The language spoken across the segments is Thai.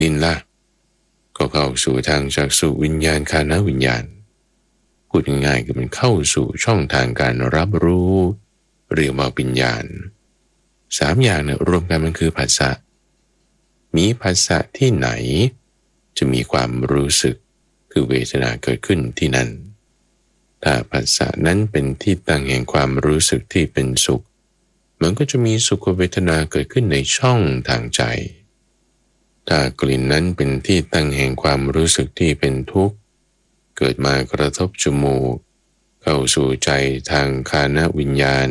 ดินล่ะก็เข้าสู่ทางจักษุวิญญาณคานวิญญาณพูดง่ายๆคือมันเข้าสู่ช่องทางการรับรู้เรียกว่าวิญญาณ3อย่างเนี่ยรวมกันมันคือผัสสะมีผัสสะที่ไหนจะมีความรู้สึกคือเวทนาเกิดขึ้นที่นั่นถ้าผัสสะนั้นเป็นที่ตั้งแห่งความรู้สึกที่เป็นสุขมันก็จะมีสุขเวทนาเกิดขึ้นในช่องทางใจถ้ากลิ่นนั้นเป็นที่ตั้งแห่งความรู้สึกที่เป็นทุกข์เกิดมากระทบจมูกเข้าสู่ใจทางคานวิญญาณ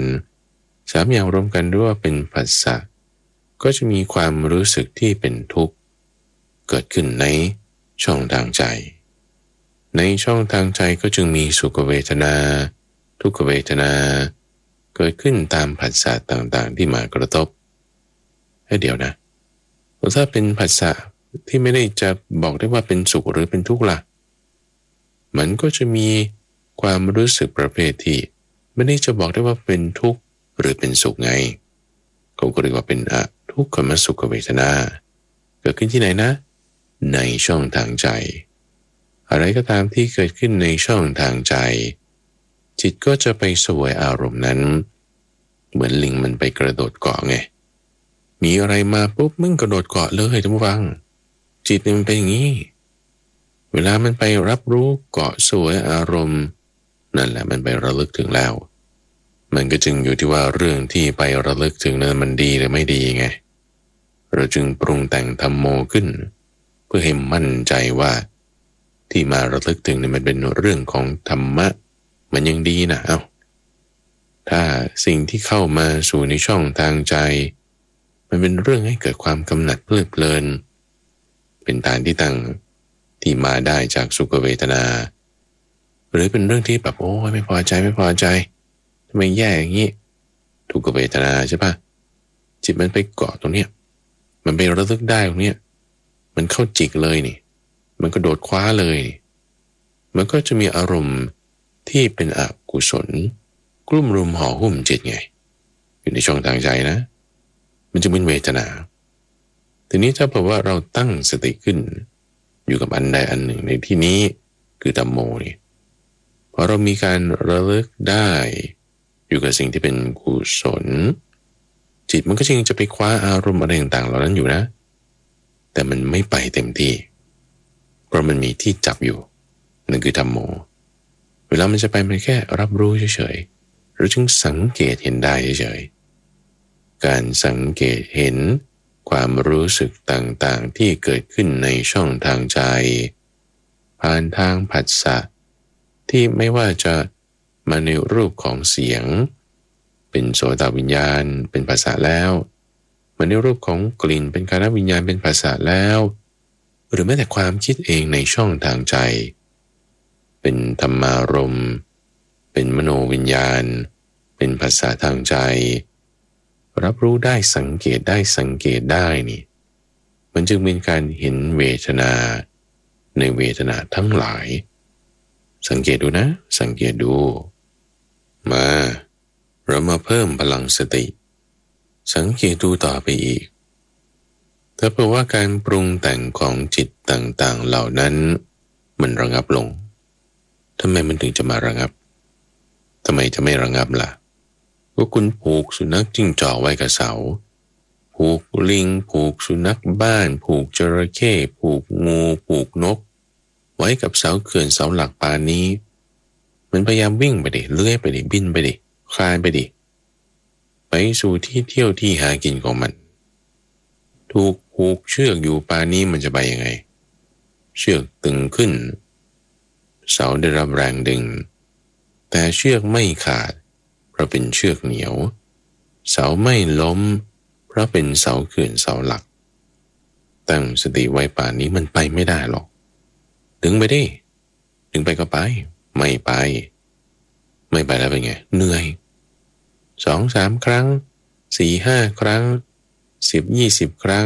3อย่างรวมกันด้วยว่าเป็นผัสสะก็จะมีความรู้สึกที่เป็นทุกข์เกิดขึ้นในช่องทางใจในช่องทางใจก็จึงมีสุขเวทนาทุกขเวทนาเกิดขึ้นตามผัสสะต่างๆที่มากระทบให้เดี๋ยวนะถ้าเป็นผัสสะที่ไม่ได้จะบอกได้ว่าเป็นสุขหรือเป็นทุกข์ล่ะมันก็จะมีความรู้สึกประเภทที่ไม่ได้จะบอกได้ว่าเป็นทุกข์หรือเป็นสุขไงเขาก็เรียกว่าเป็นอทุกขมสุขเวทนาเกิดขึ้นที่ไหนนะในช่องทางใจอะไรก็ตามที่เกิดขึ้นในช่องทางใจจิตก็จะไปเสวยอารมณ์นั้นเหมือนลิงมันไปกระโดดเกาะไงมีอะไรมาปุ๊บมึงกระโดดเกาะเลยท่านผู้ฟังจิตมันเป็นอย่างนี้เวลามันไปรับรู้เกาะเสวยอารมณ์นั่นแหละมันไประลึกถึงแล้วมันก็จึงอยู่ที่ว่าเรื่องที่ไประลึกถึงนั้นมันดีหรือไม่ดีไงเราจึงปรุงแต่งธัมโมขึ้นเพื่อให้มั่นใจว่าที่มาระลึกถึงเนี่ยมันเป็นเรื่องของธรรมะมันยังดีนะถ้าสิ่งที่เข้ามาสู่ในช่องทางใจมันเป็นเรื่องให้เกิดความกำหนัดเพลิดเพลินเป็นฐานที่ตั้งที่มาได้จากสุขเวทนาหรือเป็นเรื่องที่แบบโอ้ยไม่พอใจทำไมแย่อย่างนี้ทุกขเวทนาใช่ปะจิตมันไปเกาะตรงเนี้ยมันไประลึกได้ตรงเนี้ยมันเข้าจิกเลยนี่มันก็โดดคว้าเลยนี่มันก็จะมีอารมณ์ที่เป็นอกุศลกลุ่มรุมห่อหุ้มจิตไงอยู่ในช่องทางใจนะมันจะเป็นเวทนาทีนี้ถ้าบอกว่าเราตั้งสติขึ้นอยู่กับอันใดอันหนึ่งในที่นี้คือธัมโมนี่พอเรามีการระลึกได้อยู่กับสิ่งที่เป็นกุศลจิตมันก็ยังจะไปคว้าอารมณ์อะไรต่างๆเหล่านั้นอยู่นะแต่มันไม่ไปเต็มที่เพราะมันมีที่จับอยู่นั่นคือธัมโมเวลามันจะไปมันแค่รับรู้เฉยๆหรือจึงสังเกตเห็นได้เฉยๆการสังเกตเห็นความรู้สึกต่างๆที่เกิดขึ้นในช่องทางใจผ่านทางผัสสะที่ไม่ว่าจะมาในรูปของเสียงเป็นโสตวิญญาณเป็นภาษาแล้วมาในรูปของกลิ่นเป็นคานวิญญาณเป็นภาษาแล้วหรือแม้แต่ความคิดเองในช่องทางใจเป็นธรรมารมณ์เป็นมโนวิญญาณเป็นภาษาทางใจรับรู้ได้สังเกตได้นี่มันจึงเป็นการเห็นเวทนาในเวทนาทั้งหลายสังเกตดูนะสังเกตดูมาเรามาเพิ่มพลังสติสังเกตดูต่อไปอีกถ้าเพราะว่าการปรุงแต่งของจิตต่างๆเหล่านั้นมันระงับลงทำไมมันถึงจะมาระงับทำไมจะไม่ระงับล่ะก็คุณผูกสุนัขจิ้งจอกไว้กับเสาผูกลิงผูกสุนัขบ้านผูกจระเข้ผูกงูผูกนกไว้กับเสาเขื่อนเสาหลักปานนี้มันพยายามวิ่งไปดิเลื้อยไปดิบินไปดิคลานไปดิไปสู่ที่เที่ยวที่หากินของมันถูกผูกเชือกอยู่ปานนี้มันจะไปยังไงเชือกตึงขึ้นเสาได้รับแรงดึงแต่เชือกไม่ขาดเพราะเป็นเชือกเหนียวเสาไม่ล้มเพราะเป็นเสาเขื่อนเสาหลักตั้งสติไว้ป่านนี้มันไปไม่ได้หรอกดึงไปดิดึงไปก็ไปไม่ไปแล้วเป็นไงเหนื่อย 2-3 ครั้ง 4-5 ครั้ง 10-20 ครั้ง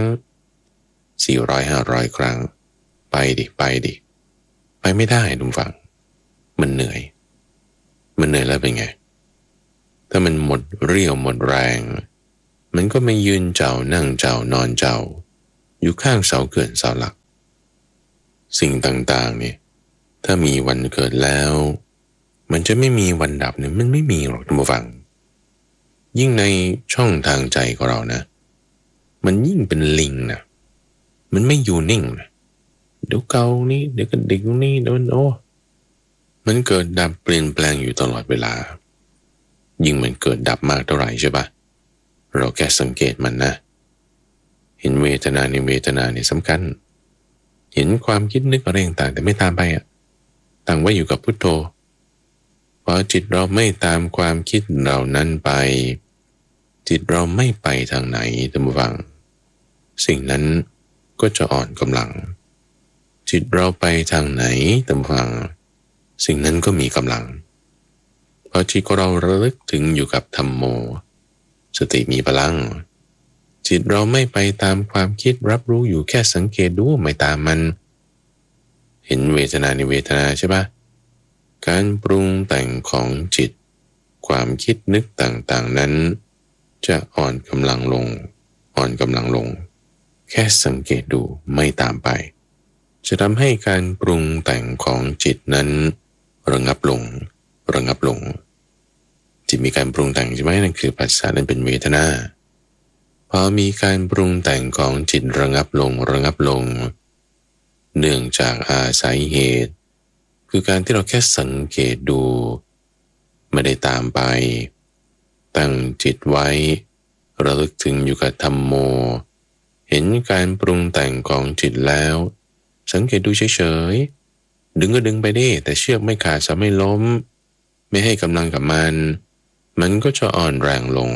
400-500 ครั้งไปดิไปไม่ได้ทุกฝั่งมันเหนื่อยแล้วเป็นไงถ้ามันหมดเรี่ยวหมดแรงมันก็ไม่ยืนเจ้านั่งเจ้านอนเจ้าอยู่ข้างเสาเกิดเสาหลักสิ่งต่างๆเนี่ยถ้ามีวันเกิดแล้วมันจะไม่มีวันดับเนี่ยมันไม่มีหรอกท่านผู้ฟังยิ่งในช่องทางใจของเรานะมันยิ่งเป็นลิงนะมันไม่อยู่นิ่งนะเดี๋ยวเกานี่เดี๋ยวกระดิกนี่เดี๋ยวมันเกิดดับเปลี่ยนแปลงอยู่ตลอดเวลายิ่งมันเกิดดับมากเท่าไหร่ใช่ปะเราแค่สังเกตมันนะเห็นเวทนาในเวทนาเนี่ยสำคัญเห็นความคิดนึกอะไรต่างแต่ไม่ตามไปตั้งไว้อยู่กับพุทโธพอจิตเราไม่ตามความคิดเหล่านั้นไปจิตเราไม่ไปทางไหนท่านผู้ฟังสิ่งนั้นก็จะอ่อนกำลังจิตเราไปทางไหนท่านผู้ฟังสิ่งนั้นก็มีกำลังพอจิตของเราระลึกถึงอยู่กับธัมโมสติมีพลังจิตเราไม่ไปตามความคิดรับรู้อยู่แค่สังเกตดูไม่ตามมันเห็นเวทนาในเวทนาใช่ปะการปรุงแต่งของจิตความคิดนึกต่างๆนั้นจะอ่อนกำลังลงแค่สังเกตดูไม่ตามไปจะทำให้การปรุงแต่งของจิตนั้นระงับลงจิตมีการปรุงแต่งใช่ไหมนั่นคือปัสสาวะนั้นเป็นเวทนาพอมีการปรุงแต่งของจิตระงับลงเนื่องจากอาศัยเหตุคือการที่เราแค่สังเกตดูไม่ได้ตามไปตั้งจิตไว้ระลึกถึงอยู่กับธัมโมเห็นการปรุงแต่งของจิตแล้วสังเกตดูเฉยๆดึงก็ดึงไปดิแต่เชือกไม่ขาดจะไม่ล้มไม่ให้กำลังกับมันก็จะอ่อนแรงลง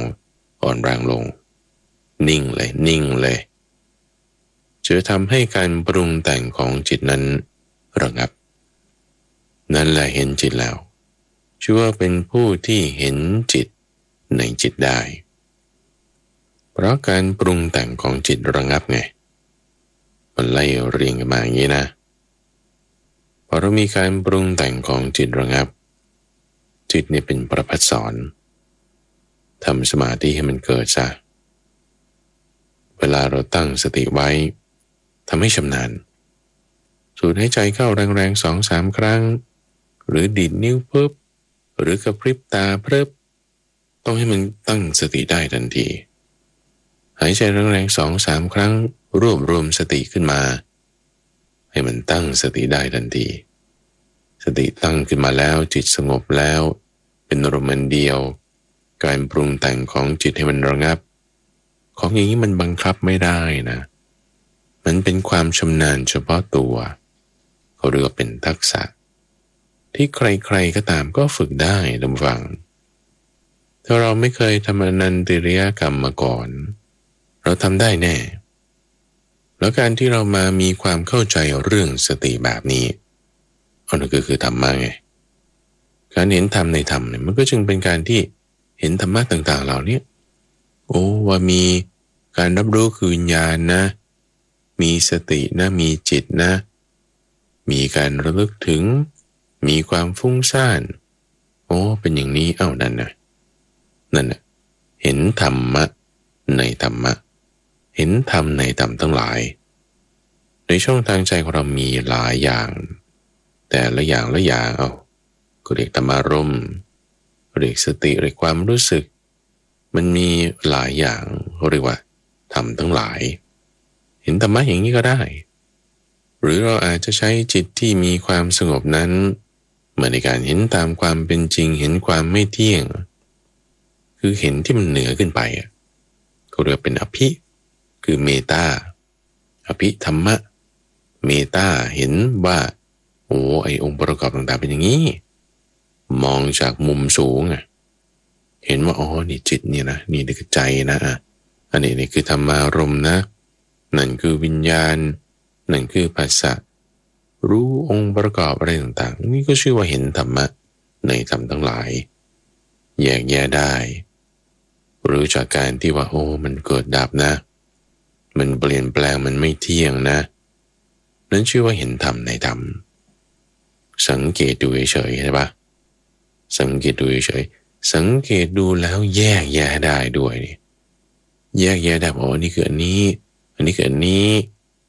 นิ่งเลยจะทำให้การปรุงแต่งของจิตนั้นระงับนั่นแหละเห็นจิตแล้วชื่อว่าเป็นผู้ที่เห็นจิตในจิตได้เพราะการปรุงแต่งของจิตระงับไงมันไล่เรียงกันมาอย่างนี้นะพอเรามีการปรุงแต่งของจิตระงับจิตนี่เป็นประภัสสรทำสมาธิให้มันเกิดซะเวลาเราตั้งสติไว้ทำให้ชำนาญสูดหายใจเข้าแรงๆ 2-3 ครั้งหรือดีดนิ้วปุ๊บหรือกระพริบตาเพิ่มต้องให้มันตั้งสติได้ทันทีหายใจแรงๆ 2-3 ครั้งรวมสติขึ้นมาให้มันตั้งสติได้ทันทีสติตั้งขึ้นมาแล้วจิตสงบแล้วเป็นอารมณ์เดียวการปรุงแต่งของจิตให้มันระงับของอย่างนี้มันบังคับไม่ได้นะมันเป็นความชำนาญเฉพาะตัวเขาเรียกว่าเป็นทักษะที่ใครๆก็ตามก็ฝึกได้ลำฟังถ้าเราไม่เคยทำอนันตริยกรรมมาก่อนเราทำได้แน่แล้วการที่เรามามีความเข้าใจเรื่องสติแบบนี้อันนั้นก็คือธรรมะไงการเห็นธรรมในธรรมเนี่ยมันก็จึงเป็นการที่เห็นธรรมะต่างๆเหล่านี้ว่ามีการรับรู้คือวิญญาณนะมีสตินะมีจิตนะมีการระลึกถึงมีความฟุ้งซ่านเป็นอย่างนี้นั่นน่ะเห็นธรรมะในธรรมะเห็นธรรมในธรรมทั้งหลายในช่องทางใจของเรามีหลายอย่างแต่ละอย่างก็เรียกธรรมารมณ์เรียกสติเรียกความรู้สึกมันมีหลายอย่างเรียกว่าธรรมทั้งหลายเห็นธรรมะอย่างนี้ก็ได้หรือเราอาจจะใช้จิตที่มีความสงบนั้นมาในการเห็นตามความเป็นจริงเห็นความไม่เที่ยงคือเห็นที่มันเหนือขึ้นไปเขาเรียกเป็นอภิคือเมตตาอภิธรรมะเมตตาเห็นว่าไอ้องค์ประกอบต่างๆเป็นอย่างนี้มองจากมุมสูงเห็นว่านี่จิตเนี่ยนะนี่คือใจนะอันนี้คือธรรมารมณ์นะนั่นคือวิญญาณนั่นคือภาษารู้องค์ประกอบอะไรต่างๆนี่ก็ชื่อว่าเห็นธรรมะในธรรมทั้งหลายแยกแยะได้หรือจากการที่ว่ามันเกิดดับนะมันเปลี่ยนแปลงมันไม่เที่ยงนะนั่นชื่อว่าเห็นธรรมในธรรมสังเกตดูเฉยๆใช่ปะสังเกตดูเฉยๆสังเกตดูแล้วแยกแยะได้ด้วยแยกแยะได้นี่คืออันนี้คืออันนี้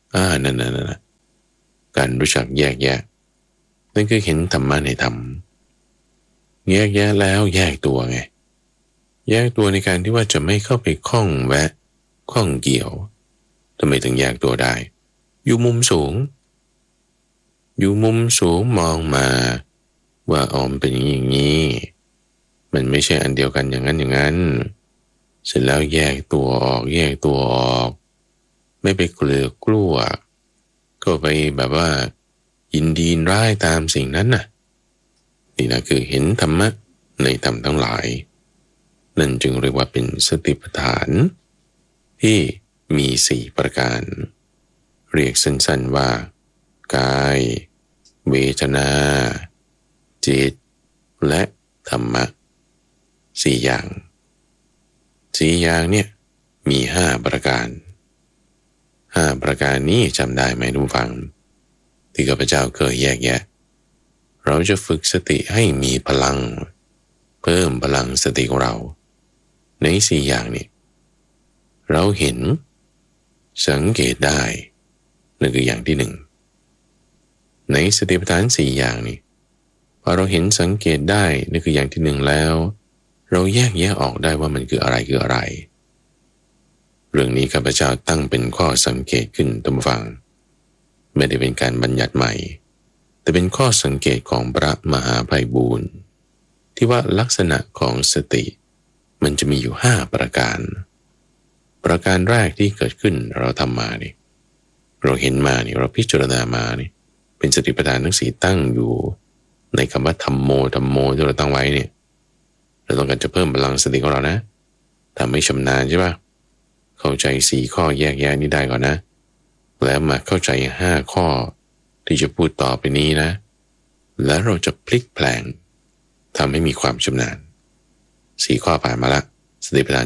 นั่นการรู้จักแยกแยะนั่นคือเห็นธรรมะในธรรมแยกแยะแล้วแยกตัวไงแยกตัวในการที่ว่าจะไม่เข้าไปข้องแวะข้องเกี่ยวทำไมถึงแยกตัวได้อยู่มุมสูงมองมาว่ามันเป็นอย่างนี้มันไม่ใช่อันเดียวกันอย่างนั้นเสร็จแล้วแยกตัวออกไม่ไปเกลือกลัวก็ไปแบบว่ายินดีร้ายตามสิ่งนั้นน่ะนี่นะคือเห็นธรรมะในธรรมทั้งหลายนั่นจึงเรียกว่าเป็นสติปัฏฐานที่มี4ประการเรียกสั้นๆว่ากายเวทนาจิตและธรรมะ4อย่างเนี่ยมี5ประการ5ประการนี้จำได้ไหมทุกฟังที่ข้าพเจ้าเคยแยกแยะเราจะฝึกสติให้มีพลังเพิ่มพลังสติของเราใน4อย่างนี้เราเห็นสังเกตได้นั่นคืออย่างที่1ในสติปัฏฐาน4อย่างนี้พอเราเห็นสังเกตได้นั่นคืออย่างที่1แล้วเราแยกแยะออกได้ว่ามันคืออะไรเรื่องนี้ข้าพเจ้าตั้งเป็นข้อสังเกตขึ้นท่านผู้ฟังไม่ได้เป็นการบัญญัติใหม่แต่เป็นข้อสังเกตของพระมหาไพบูลย์ที่ว่าลักษณะของสติมันจะมีอยู่5ประการแรกที่เกิดขึ้นเราทำมานี่เราเห็นมานี่เราพิจารณามานี่เป็นสติปัฏฐานทั้ง4ตั้งอยู่ในคำว่าธัมโมที่เราตั้งไว้เนี่ยเราต้องการจะเพิ่มพลังสติของเรานะถ้าไม่ชำนาญใช่ป่ะเข้าใจ4ข้อแยกแยะนี้ได้ก่อนนะแล้วมาเข้าใจ5ข้อที่จะพูดต่อไปนี้นะแล้วเราจะพลิกแปลงทำให้มีความชำนาญ4ข้อผ่านมาละสติปัฏฐาน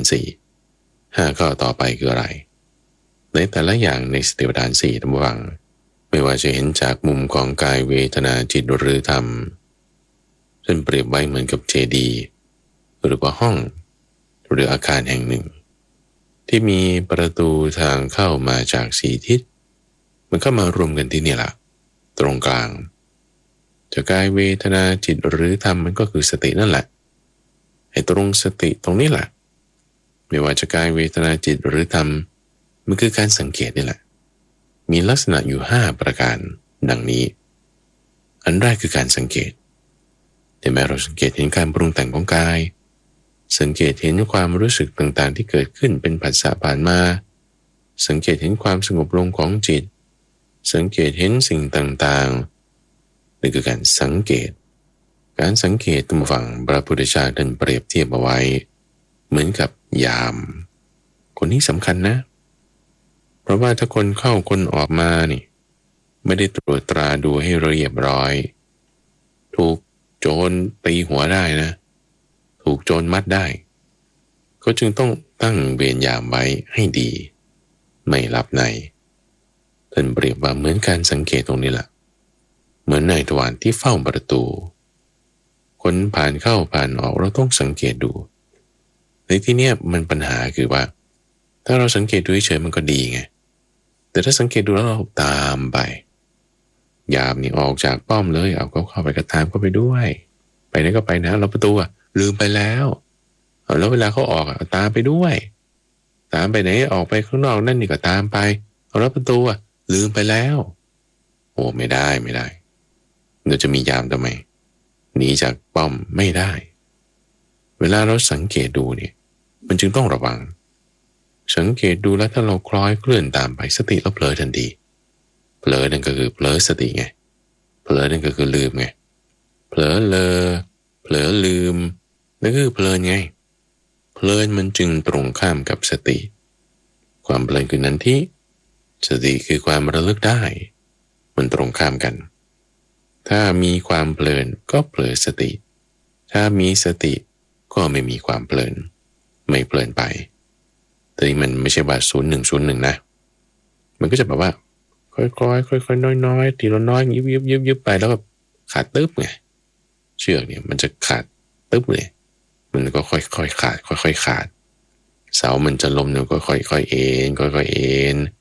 5ข้อต่อไปคืออะไรในแต่ละอย่างในสติปัฏฐาน4ทั้งหมดไม่ว่าจะเห็นจากมุมของกายเวทนาจิตหรือธรรมซึ่งเปรียบไว้เหมือนกับเจดีย์หรือว่าห้องหรืออาคารแห่งหนึ่งที่มีประตูทางเข้ามาจาก4ทิศมันก็มารวมกันที่นี่แหละตรงกลางจะกายเวทนาจิตหรือธรรมมันก็คือสตินั่นแหละไอ้ตรงสติตรงนี้แหละไม่ว่าจะกายเวทนาจิตหรือธรรมมันคือการสังเกตนี่แหละมีลักษณะอยู่5ประการดังนี้อันแรกคือการสังเกตแต่แม้เราสังเกตเห็นการปรุงแต่งของกายสังเกตเห็นความรู้สึกต่างๆที่เกิดขึ้นเป็นผัสสะผ่านมาสังเกตเห็นความสงบลงของจิตสังเกตเห็นสิ่งต่างๆนี่คือการสังเกตตัวฝั่งพระพุทธเจ้าท่านเปรียบเทียบเอาไว้เหมือนกับยามคนนี้สำคัญนะเพราะว่าถ้าคนเข้าคนออกมานี่ไม่ได้ตรวจตราดูให้ละเอียดร้อยถูกโจรตีหัวได้นะถูกโจรมัดได้ก็จึงต้องตั้งเวรยามไว้ให้ดีไม่หลับในท่านเปรียบว่าเหมือนการสังเกตตรงนี้แหละเหมือนนายทวารที่เฝ้าประตูคนผ่านเข้าผ่านออกเราต้องสังเกตดูในที่เนี้ยมันปัญหาคือว่าถ้าเราสังเกตดูเฉยๆมันก็ดีไงแต่ถ้าสังเกตดูแล้วเราตามไปยามนี่ออกจากป้อมเลยเอาเข้าไปก็ตามเข้าไปด้วยไปไหนก็ไปนะเราประตูลืมไปแล้วแล้วเวลาเขาออกตามไปด้วยตามไปไหนออกไปข้างนอกนั่นนี่ก็ตามไปเอาแล้วประตูลืมไปแล้วโอ้ไม่ได้เราจะมียามทำไมหนีจากป้อมไม่ได้เวลาเราสังเกตดูเนี่ยมันจึงต้องระวังสังเกตดูแล้วถ้าเราคล้อยเคลื่อนตามไปสติเราเผลอทันทีเผลอนั่นก็คือเผลอสติไงเผลอนั่นก็คือลืมไงเผลอเลอเผลอลืมนั่นก็คือเพลินไงเพลินมันจึงตรงข้ามกับสติความเพลินคือนันทิสติคือความระลึกได้มันตรงข้ามกันถ้ามีความเพลินก็เผลอสติถ้ามีสติก็ไม่มีความเพลินไม่เพลินไปแต่นี่มันไม่ใช่ว่า01นะมันก็จะแบบว่าค่อยๆน้อยๆทีละน้อยยิบไปแล้วก็ขาดตึ๊บไงเชือกเนี่ยมันจะขาดตึ๊บเลยมันก็ค่อยๆขาดค่อยๆขาดเสามันจะล้มเนี่ยก็ค่อยๆเอ็น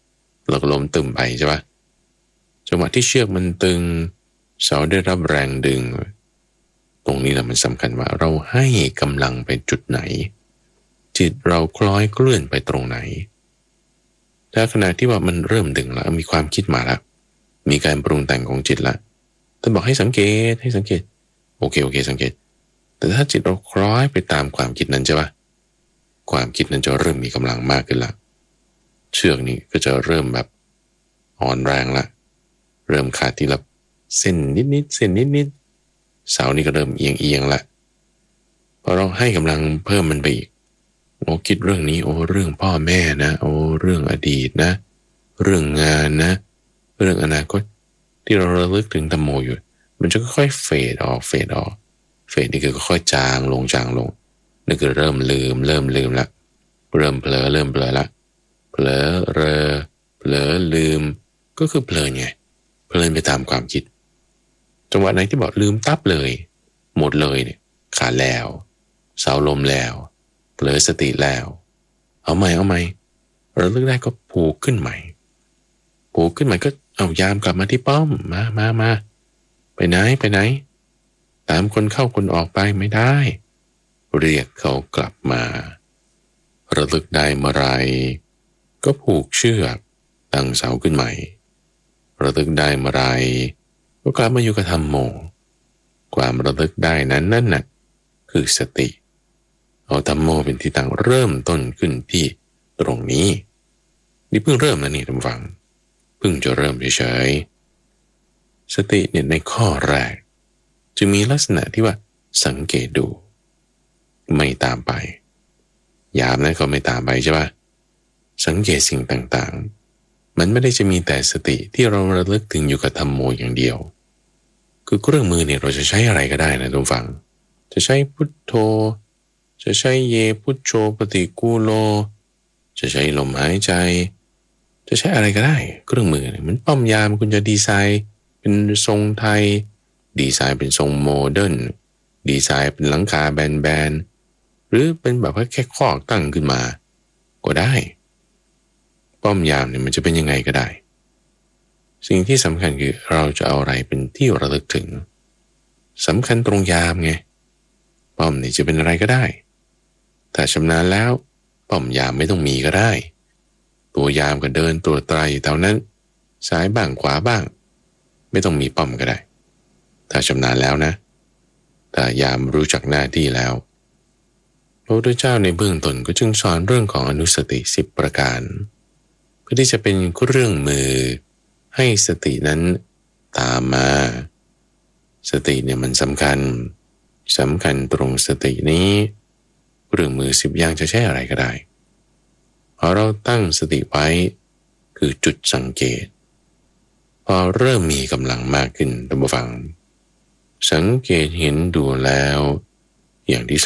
เราก็ล้มตึมไปใช่ปะจังหวะที่เชือกมันตึงเสาได้รับแรงดึงตรงนี้แหละมันสำคัญว่าเราให้กำลังไปจุดไหนจิตเราคล้อยเคลื่อนไปตรงไหนถ้าขณะที่ว่ามันเริ่มดึงแล้วมีความคิดมาแล้วมีการปรุงแต่งของจิตละท่านบอกให้สังเกตโอเคสังเกตแต่ถ้าจิตเราคล้อยไปตามความคิดนั้นใช่ปะความคิดนั้นจะเริ่มมีกำลังมากขึ้นละเชือกนี้ก็จะเริ่มแบบอ่อนแรงละเริ่มขาดทีละเส้นนิดเสานี่ก็เริ่มเอียงละพอเราให้กำลังเพิ่มมันไปอีกโอ้คิดเรื่องนี้โอ้เรื่องพ่อแม่นะโอ้เรื่องอดีตนะเรื่องงานนะเรื่องอนาคตที่เราระลึกถึงธัมโมอยู่มันจะค่อยๆเฟดออกเฟดนี่คือค่อยๆจางลงนี่คือเริ่มลืมละเริ่มเผลอละเผลอลืมก็คือเพลินไงเพลินไปตามความคิดจังหวะไหนที่บอกลืมตับเลยหมดเลยเนี่ยขาดแล้วเสาลมแล้วเผลอสติแล้วเอาใหม่เราเลือกได้ก็ผูกขึ้นใหม่ก็เอายามกลับมาที่ป้อมมาไปไหนตามคนเข้าคนออกไปไม่ได้เรียกเขากลับมาระลึกได้เมื่อไรก็ผูกเชือกตั้งเสาขึ้นใหม่ระลึกได้เมื่อไรก็กลับมาอยู่กับธัมโมความระลึกได้นั้นนั่นน่ะคือสติเอาธัมโมเป็นที่ตั้งเริ่มต้นขึ้นที่ตรงนี้นี่เพิ่งเริ่มนะนี่ท่านฟังเพิ่งจะเริ่มเฉยๆสติเนี่ยในข้อแรกจะมีลักษณะที่ว่าสังเกตดูไม่ตามไปยามนั้นก็ไม่ตามไปใช่ป่ะสังเกตสิ่งต่างๆมันไม่ได้จะมีแต่สติที่เราระลึกถึงอยู่กับธัมโมอย่างเดียวคือเครื่องมือเนี่ยเราจะใช้อะไรก็ได้นะทุกฝังจะใช้พุทโธจะใช้เยพุทโธปฏิกูโลจะใช้ลมหายใจจะใช้อะไรก็ได้เครื่องมือเนี่ยมันป้อมยามคุณจะดีไซน์เป็นทรงไทยดีไซน์เป็นทรงโมเดิร์นดีไซน์เป็นหลังคาแบนๆหรือเป็นแบบว่าแค่คอกตั้งขึ้นมาก็ได้ป้อมยามเนี่ยมันจะเป็นยังไงก็ได้สิ่งที่สำคัญคือเราจะเอาอะไรเป็นที่ระลึกถึงสำคัญตรงยามไงป้อมนี่จะเป็นอะไรก็ได้ถ้าชำนาญแล้วป้อมยามไม่ต้องมีก็ได้ตัวยามก็เดินตัวไตรอยู่แถวนั้นซ้ายบ้างขวาบ้างไม่ต้องมีป้อมก็ได้ถ้าชำนาญแล้วนะแต่ยามรู้จักหน้าที่แล้วพระพุทธเจ้าในเบื้องต้นก็จึงสอนเรื่องของอนุสติ10ประการเพื่อที่จะเป็นเครื่องมือให้สตินั้นตามมาสติเนี่ยมันสำคัญตรงสตินี้เครื่องมือ10อย่างจะใช้อะไรก็ได้พอเราตั้งสติไว้คือจุดสังเกตพอเริ่มมีกำลังมากขึ้นท่านผู้ฟังสังเกตเห็นดูแล้วอย่างที่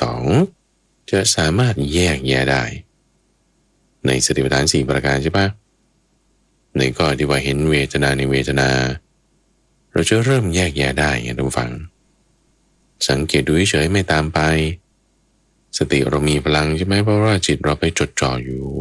2จะสามารถแยกแยะได้ในสติปัฏฐาน4ประการใช่ปะในข้อที่ว่าเห็นเวทนาในเวทนาเราจะเริ่มแยกแยะได้ไงท่านผู้ฟังสังเกตดูเฉยไม่ตามไปสติเรามีพลังใช่ไหมเพราะว่าจิตเราไปจดจ่อ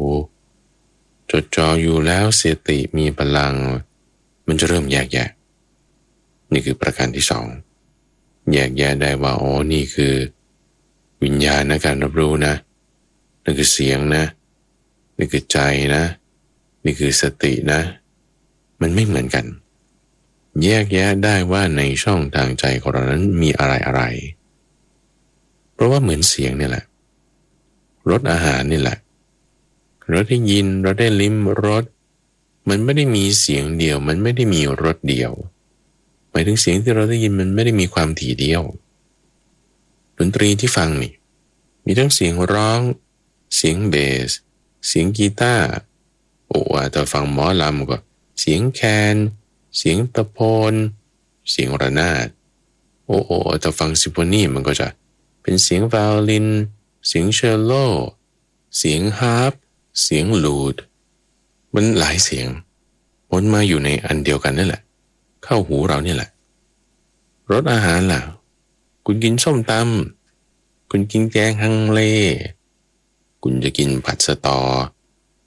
อยู่แล้วสติมีพลังมันจะเริ่มแยกแยะนี่คือประการที่2แยกแยะได้ว่าอ๋อนี่คือวิญญาณนะการรับรู้นะนี่คือเสียงนะนี่คือใจนะนี่คือสตินะมันไม่เหมือนกันแยกแยะได้ว่าในช่องทางใจของเรานั้นมีอะไรเพราะว่าเหมือนเสียงนี่แหละรสอาหารนี่แหละเราได้ยินเราได้ลิ้มรสมันไม่ได้มีเสียงเดียวมันไม่ได้มีรสเดียวหมายถึงเสียงที่เราได้ยินมันไม่ได้มีความถี่เดียวดนตรีที่ฟังนี่มีทั้งเสียงร้องเสียงเบสเสียงกีตาร์โอ้แต่ฟังหมอลำก็เสียงแคนเสียงตะโพนเสียงระนาดโอ้แต่ฟังซิมโฟนีมันก็จะเป็นเสียงไวโอลินเสียงเชลโลเสียงฮาร์ปเสียงลูดมันหลายเสียงปนมาอยู่ในอันเดียวกันนั่นแหละเข้าหูเราเนี่ยแหละรสอาหารล่ะคุณกินส้มตำคุณกินแกงฮังเลคุณจะกินผัดสะตอ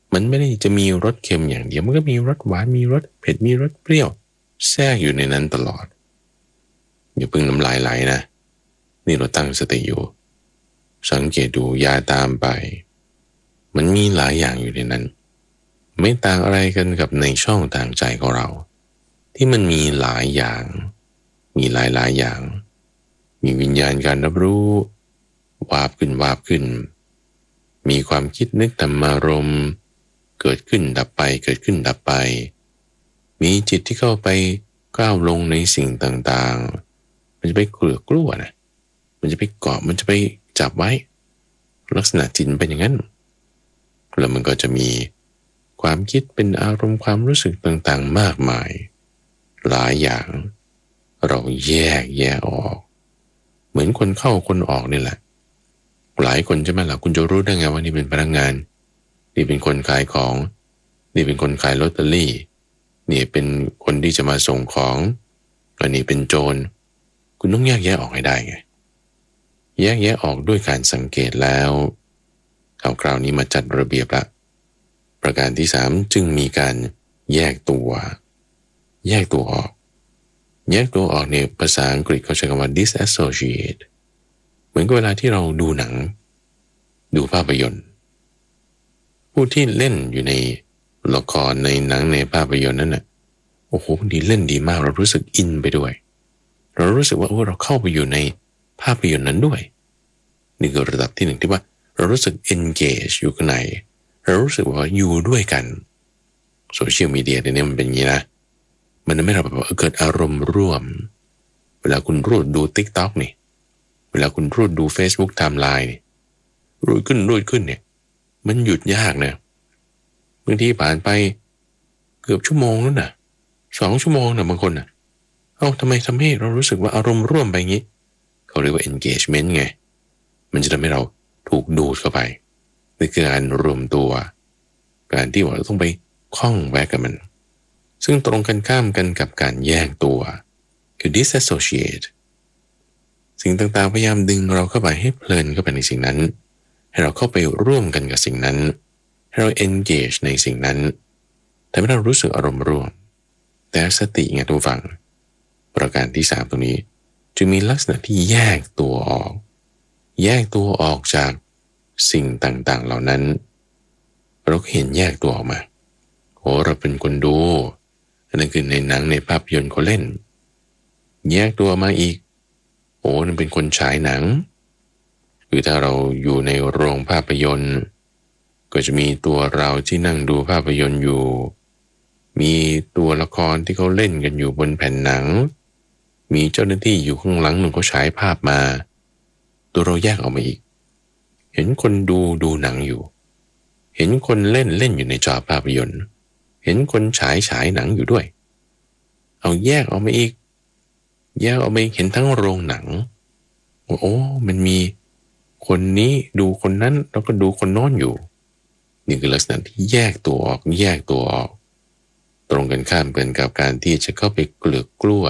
มันไม่ได้จะมีรสเค็มอย่างเดียวมันก็มีรสหวานมีรสเผ็ดมีรสเปรี้ยวแทรกอยู่ในนั้นตลอดอย่าเพิ่งน้ำลายไหลนะนี่เราตั้งสติอยู่สังเกตดูอย่าตามไปมันมีหลายอย่างอยู่ในนั้นไม่ต่างอะไรกันกับในช่องทางใจของเราที่มันมีหลายอย่างมีหลายอย่างมีวิญญาณการรับรู้วาบขึ้นมีความคิดนึกธรรมารมณ์เกิดขึ้นดับไปเกิดขึ้นดับไปมีจิตที่เข้าไปก้าวลงในสิ่งต่างๆมันจะไปกลัวนะมันจะไปเกาะมันจะไปจับไว้ลักษณะจิตเป็นอย่างนั้นแล้วมันก็จะมีความคิดเป็นอารมณ์ความรู้สึกต่างๆมากมายหลายอย่างเราแยกออกเหมือนคนเข้าคนออกนี่แหละหลายคนใช่ไหมล่ะคุณจะรู้ได้ไงว่านี่เป็นพนักงานนี่เป็นคนขายของนี่เป็นคนขายลอตเตอรี่นี่เป็นคนที่จะมาส่งของอันนี้เป็นโจรคุณต้องแยกออกให้ได้ไงแยกออกด้วยการสังเกตแล้วคราวนี้มาจัดระเบียบละประการที่3จึงมีการแยกตัวออกแยกตัวออกเนี่ยภาษาอังกฤษเขาใช้คำว่า disassociate เหมือนกับเวลาที่เราดูหนังดูภาพยนตร์ผู้ที่เล่นอยู่ในละครในหนังในภาพยนตร์นั้นน่ะโอ้โหดีเล่นดีมากเรารู้สึกอินไปด้วยเรารู้สึกว่าเราเข้าไปอยู่ในภาพยนตร์นั้นด้วยนี่คือระดับที่1ที่ว่าเรารู้สึก engage อยู่ข้างในเรารู้สึกว่าอยู่ด้วยกันโซเชียลมีเดียเนี่ยมันเป็นอย่างนี้นะมันทำให้เราแบบเกิดอารมณ์ร่วมเวลาคุณรูดดู TikTok นี่เวลาคุณรูดดู Facebook Timeline นี่รูดขึ้นเนี่ยมันหยุดยากนะบางทีผ่านไปเกือบชั่วโมงแล้วนะ2 ชั่วโมงนะบางคนนะทำไมให้เรารู้สึกว่าอารมณ์ร่วมไปอย่างนี้เขาเรียกว่า engagement ไงมันจะทำให้เราถูกดูดเข้าไปนี่คือการรวมตัวการที่ว่าเราต้องไปคล้องแวะกับมันซึ่งตรงกันข้ามกันกับการแยกตัวคือ disassociate สิ่งต่างๆพยายามดึงเราเข้าไปให้เพลินเข้าไปในสิ่งนั้นให้เราเข้าไปร่วมกันกับสิ่งนั้นให้เรา engage ในสิ่งนั้นแต่ไม่เรารู้สึกอารมณ์ร่วมแต่สติไงทุกฝั่งประการที่3ตรงนี้จะมีลักษณะที่แยกตัวออกจากสิ่งต่างๆเหล่านั้นเราเห็นแยกตัวออกมาโอ้เราเป็นคนดูอันนั้นคือในหนังในภาพยนตร์เขาเล่นแยกตัวมาอีกโอ้นั่นเป็นคนฉายหนังคือถ้าเราอยู่ในโรงภาพยนตร์ก็จะมีตัวเราที่นั่งดูภาพยนตร์อยู่มีตัวละครที่เขาเล่นกันอยู่บนแผ่นหนังมีเจ้าหน้าที่อยู่ข้างหลังหนึ่งเขาฉายภาพมาตัวเราแยกออกมาอีกเห็นคนดูหนังอยู่เห็นคนเล่นอยู่ในจอภาพยนตร์เห็นคนฉายหนังอยู่ด้วยเอาแยกออกมาอีกเห็นทั้งโรงหนังโอ้มันมีคนนี้ดูคนนั้นแล้วก็ดูคนโน้นอยู่นี่คือลักษณะที่แยกตัวออกตรงกันข้ามกันกับการที่จะเข้าไปกลัว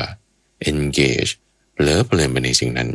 engage เผลอไปในสิ่งนั้น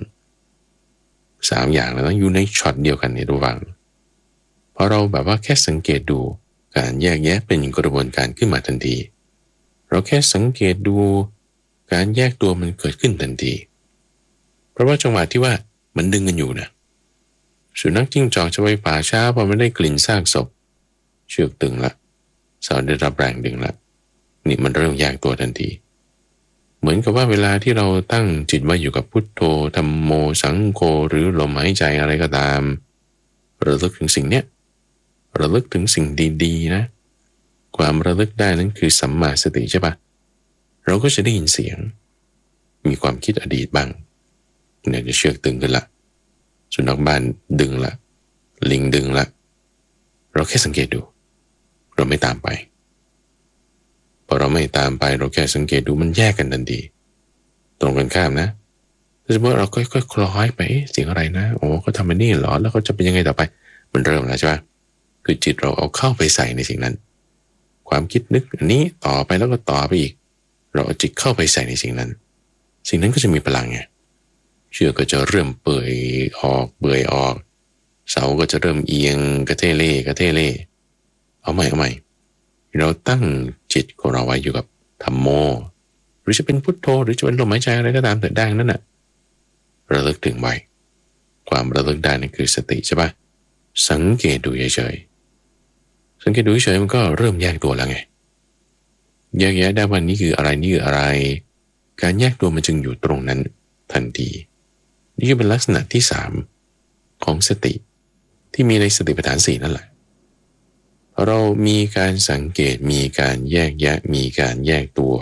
3อย่างแล้วอยู่ในช็อตเดียวกันในระหว่างพอเราแบบว่าแค่สังเกตดูการแยกแยะเป็นกระบวนการขึ้นมาทันทีเราแค่สังเกตดูการแยกตัวมันเกิดขึ้นทันทีเพราะว่าจังหวะที่ว่ามันดึงกันอยู่นะสุนัขจิ้งจอกจะไปป่าช้าพอมันได้กลิ่นซากศพเชือกตึงละสาวได้รับแรงดึงละนี่มันเริ่มแยกตัวทันทีเหมือนกับว่าเวลาที่เราตั้งจิตไว้อยู่กับพุทโธธัมโมสังโฆหรือลมหายใจอะไรก็ตามระลึกถึงสิ่งเนี้ยระลึกถึงสิ่งดีๆนะความระลึกได้นั้นคือสัมมาสติใช่ปะเราก็จะได้ยินเสียงมีความคิดอดีตบ้างเนี่ยจะเชือกตึงขึ้นละสุนัขบ้านดึงละลิงดึงละเราแค่สังเกตดูเราไม่ตามไปพอเราไม่ตามไปเราแค่สังเกตดูมันแยกกันทันทีตรงกันข้ามนะสมมติเราค่อยๆคล้อยไปเสียงอะไรนะโอ้เขาทำมันนี่หรอแล้วเขาจะเป็นยังไงต่อไปมันเริ่มแล้วใช่ปะคือจิตเราเอาเข้าไปใส่ในสิ่งนั้นความคิดนึกอันนี้ต่อไปแล้วก็ต่อไปอีกเราเอาจิตเข้าไปใส่ในสิ่งนั้นก็จะมีพลังไงเชือกก็จะเริ่มเปื่อยออกเสาก็จะเริ่มเอียงกระเทเล่เอาใหม่เราตั้งจิตของเราไว้อยู่กับธัมโมหรือจะเป็นพุทโธหรือจะเป็นลมหายใจอะไรก็ตามแต่ได้นั่นน่ะระลึกถึงไว้ความระลึกได้นั่นคือสติใช่ปะสังเกตดูเฉยๆสังเกตดูเฉยๆมันก็เริ่มแยกตัวแล้วไงแยกแยะได้ว่านี่คืออะไรนี่คืออะไรการแยกตัวมันจึงอยู่ตรงนั้นทันทีนี่คือเป็นลักษณะที่3ของสติที่มีในสติปัฏฐาน4นั่นแหละเรามีการสังเกตมีการแยกแยะมีการแยกตัว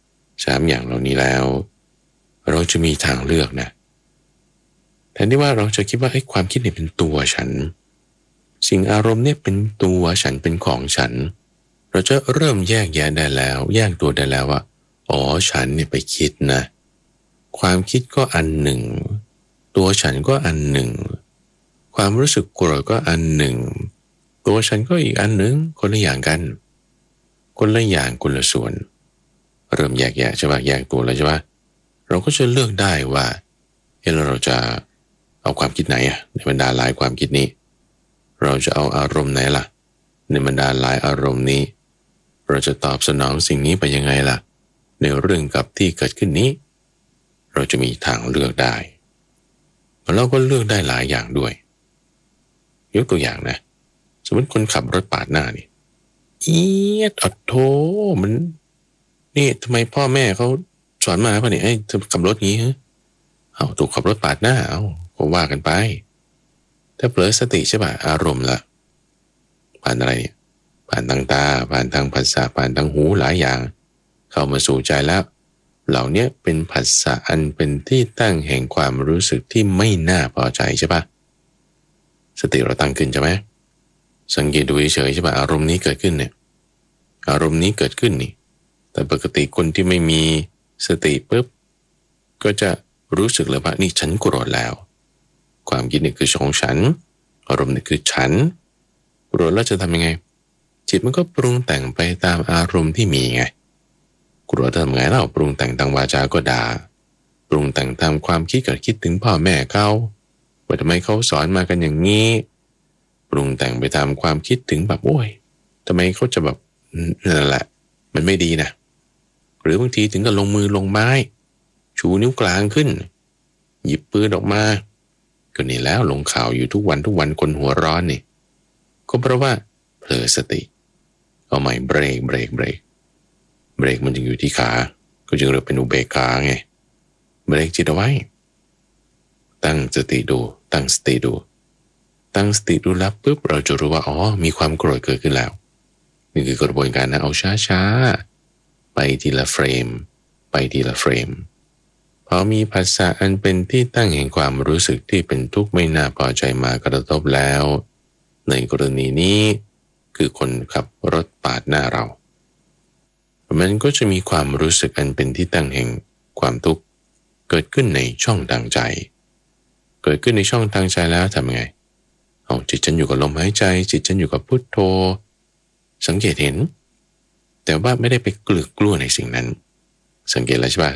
3อย่างเหล่านี้แล้วเราจะมีทางเลือกนะแทนที่ว่าเราจะคิดว่าความคิดเนี่ยเป็นตัวฉันสิ่งอารมณ์เนี่ยเป็นตัวฉันเป็นของฉันเราจะเริ่มแยกแยะได้แล้วแยกตัวได้แล้วว่าอ๋อฉันเนี่ยไปคิดนะความคิดก็อันหนึ่งตัวฉันก็อันหนึ่งความรู้สึกโกรธก็อันหนึ่งตัวฉันก็อีกอันหนึ่งคนละอย่างกันคนละอย่างคนละส่วนเริ่มแยกแยะใช่ปะแยกตัวแล้วใช่ปะเราก็จะเลือกได้ว่าเราจะเอาความคิดไหนในบรรดาหลายความคิดนี้เราจะเอาอารมณ์ไหนล่ะในบรรดาหลายอารมณ์นี้เราจะตอบสนองสิ่งนี้ไปยังไงล่ะในเรื่องกับที่เกิดขึ้นนี้เราจะมีทางเลือกได้เราก็เลือกได้หลายอย่างด้วยยกตัวอย่างนะสมมติคนขับรถปาดหน้านี่อัดโธมันนี่ทำไมพ่อแม่เขาสอนมาป่ะเนี่ยเธอขับรถงี้ฮะเอาถูกขับรถปาดหน้าเอาก็ว่ากันไปถ้าเผลอสติใช่ป่ะอารมณ์ละผ่านอะไรเนี่ยผ่านทางตาผ่านทางภาษาผ่านทางหูหลายอย่างเข้ามาสู่ใจแล้วเหล่านี้เป็นภาษาอันเป็นที่ตั้งแห่งความรู้สึกที่ไม่น่าพอใจใช่ป่ะสติเราตั้งขึ้นใช่ไหมสังเกตดูเฉยๆใช่ป่ะอารมณ์นี้เกิดขึ้นเนี่ยอารมณ์นี้เกิดขึ้นนี่แต่ปกติคนที่ไม่มีสติปุ๊บก็จะรู้สึกเลยว่านี่ฉันโกรธแล้วความคิดนี่คือของฉันอารมณ์นี่คือฉันโกรธแล้วจะทำยังไงจิตมันก็ปรุงแต่งไปตามอารมณ์ที่มีไงโกรธทำไงเราปรุงแต่งทางวาจาก็ด่าปรุงแต่งตามความคิดก็คิดถึงพ่อแม่เขาว่าทำไมเขาสอนมากันอย่างนี้ปรุงแต่งไปตามความคิดถึงแบบโอ้ยทำไมเขาจะแบบนั่นแหละมันไม่ดีนะหรือบางทีถึงกับลงมือลงไม้ชูนิ้วกลางขึ้นหยิบปืนออกมาก็นี่แล้วลงข่าวอยู่ทุกวันคนหัวร้อนนี่ก็เพราะว่าเผลอสติเอาใหม่เบรกมันจึงอยู่ที่ขาก็จึงเรียกเป็นอุเบกขาไงเบรกจิตเอาไว้ตั้งสติดูตั้งสติดูแล้วปุ๊บเราจะรู้ว่าอ๋อมีความโกรธเกิดขึ้นแล้วนี่คือกระบวนการนะเอาช้าไปทีละเฟรมพอมีภาษาอันเป็นที่ตั้งแห่งความรู้สึกที่เป็นทุกข์ไม่น่าพอใจมากระทบแล้วในกรณีนี้คือคนขับรถปาดหน้าเรามันก็จะมีความรู้สึกอันเป็นที่ตั้งแห่งความทุกข์เกิดขึ้นในช่องทางใจเกิดขึ้นในช่องทางใจแล้วทำยังไงเอาจิตฉันอยู่กับลมหายใจจิตฉันอยู่กับพุทโธสังเกตเห็นแต่ว่าไม่ได้ไปกลือกกลัวในสิ่งนั้นสังเกตแล้วใช่ป่ะ